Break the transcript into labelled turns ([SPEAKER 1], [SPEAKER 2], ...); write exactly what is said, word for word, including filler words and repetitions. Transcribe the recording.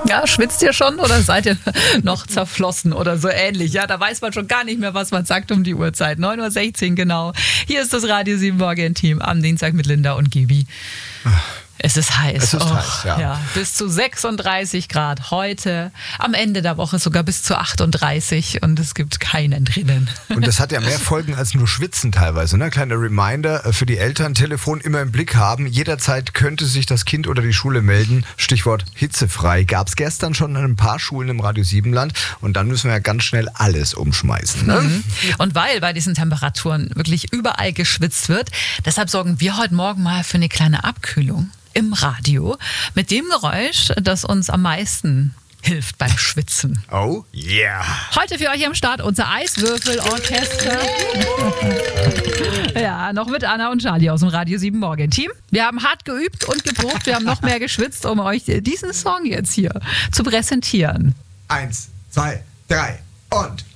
[SPEAKER 1] Ja, schwitzt ihr schon oder seid ihr noch zerflossen oder so ähnlich? Ja, da weiß man schon gar nicht mehr, was man sagt um die Uhrzeit. neun Uhr sechzehn genau. Hier ist das Radio sieben Morgen-Team am Dienstag mit Linda und Gibi. Es ist heiß.
[SPEAKER 2] Es ist
[SPEAKER 1] Och,
[SPEAKER 2] heiß, ja.
[SPEAKER 1] ja. Bis zu sechsunddreißig Grad heute. Am Ende der Woche sogar bis zu achtunddreißig und es gibt keinen drinnen.
[SPEAKER 2] Und das hat ja mehr Folgen als nur Schwitzen teilweise. Ne? Kleiner Reminder für die Eltern, Telefon immer im Blick haben. Jederzeit könnte sich das Kind oder die Schule melden. Stichwort hitzefrei. Gab es gestern schon an ein paar Schulen im Radio Siebenland. Und dann müssen wir ja ganz schnell alles umschmeißen. Ne?
[SPEAKER 1] Mhm. Und weil bei diesen Temperaturen wirklich überall geschwitzt wird, deshalb sorgen wir heute Morgen mal für eine kleine Abkühlung im Radio mit dem Geräusch, das uns am meisten hilft beim Schwitzen.
[SPEAKER 2] Oh yeah.
[SPEAKER 1] Heute für euch am Start unser Eiswürfelorchester. Ja, noch mit Anna und Charlie aus dem Radio sieben Morgen Team. Wir haben hart geübt und geprobt, wir haben noch mehr geschwitzt, um euch diesen Song jetzt hier zu präsentieren.
[SPEAKER 2] Eins, zwei, drei und...